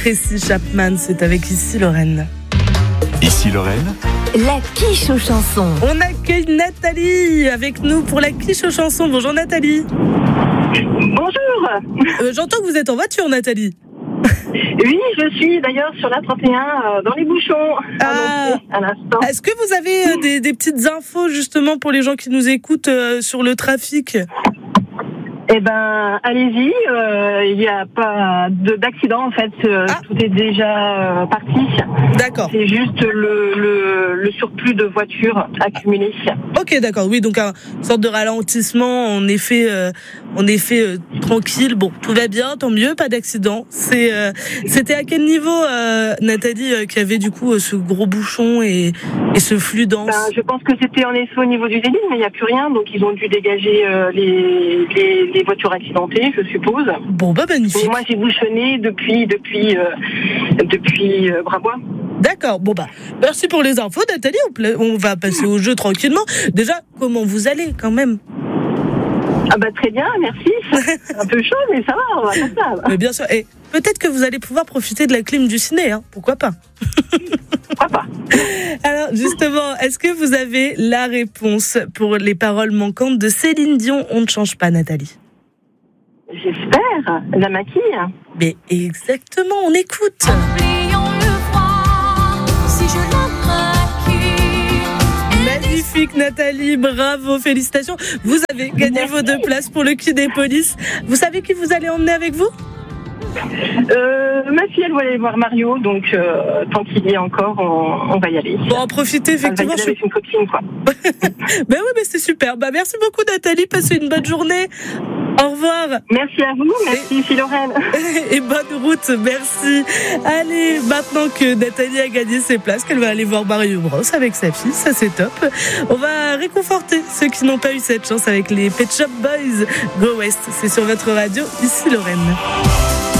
Tracy Chapman, c'est avec Ici Lorraine. Ici Lorraine, la quiche aux chansons. On accueille Nathalie avec nous pour la quiche aux chansons. Bonjour Nathalie. Bonjour. J'entends que vous êtes en voiture Nathalie. Oui, je suis d'ailleurs sur la 31 dans les bouchons. À l'instant. Est-ce que vous avez des petites infos justement pour les gens qui nous écoutent sur le trafic ? Eh ben, allez-y. Il n'y a pas d'accident en fait. Tout est déjà parti. D'accord. C'est juste le surplus de voitures accumulées. Ok, d'accord. Oui, donc une sorte de ralentissement. En effet, tranquille. Bon, tout va bien, tant mieux, pas d'accident. C'était à quel niveau, Nathalie, qu'il y avait du coup ce gros bouchon et ce flux dense ? Je pense que c'était en effet au niveau du Zénith, mais il n'y a plus rien, donc ils ont dû dégager les voitures accidentées, je suppose. Bon, magnifique. Et moi, j'ai bouchonné depuis Brabois. D'accord. Bon, merci pour les infos, Nathalie. On va passer au jeu tranquillement. Déjà, comment vous allez quand même ? Très bien, merci. C'est un peu chaud, mais ça va, on va faire ça. Mais bien sûr. Et peut-être que vous allez pouvoir profiter de la clim du ciné, hein. Pourquoi pas ? Pourquoi pas ? Alors, justement, est-ce que vous avez la réponse pour les paroles manquantes de Céline Dion ? On ne change pas, Nathalie. J'espère. La maquille. Mais exactement, on écoute. Magnifique Nathalie, bravo, félicitations. Vous avez gagné vos 2 places pour le Quai des Polices. Vous savez qui vous allez emmener avec vous ? Ma fille, elle va aller voir Mario, donc tant qu'il y est encore, on va y aller. Bon, en profiter, effectivement. Elle va y aller avec une copine, quoi. Oui, mais c'est super. Merci beaucoup Nathalie, passez une bonne journée. Au revoir. Merci à vous, merci Ici Lorraine. Et bonne route, merci. Allez, maintenant que Nathalie a gagné ses places, qu'elle va aller voir Mario Bros avec sa fille, ça c'est top. On va réconforter ceux qui n'ont pas eu cette chance avec les Pet Shop Boys. Go West, c'est sur votre radio, Ici Lorraine.